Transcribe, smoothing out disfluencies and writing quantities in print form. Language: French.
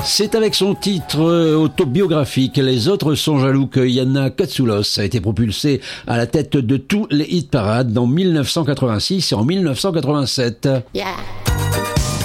C'est avec son titre autobiographique Les autres sont jaloux que Yana Katsoulos a été propulsée à la tête de tous les hit parades en 1986 et en 1987. Yeah.